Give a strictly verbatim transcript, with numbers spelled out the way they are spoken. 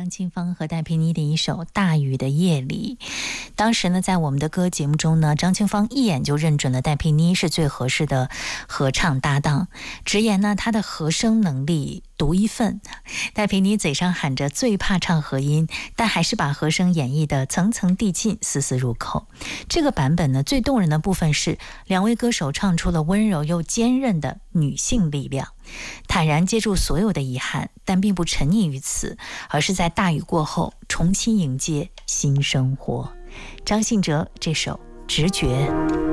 张清芳和戴佩妮的一首《大雨的夜里》。当时呢，在我们的歌节目中呢，张清芳一眼就认准了戴佩妮是最合适的合唱搭档，直言呢，她的和声能力独一份。戴佩妮嘴上喊着最怕唱和音，但还是把和声演绎的层层递进，丝丝入口。这个版本呢，最动人的部分是两位歌手唱出了温柔又坚韧的女性力量，坦然接住所有的遗憾，但并不沉溺于此，而是在大雨过后重新迎接新生活。张信哲这首《直觉》。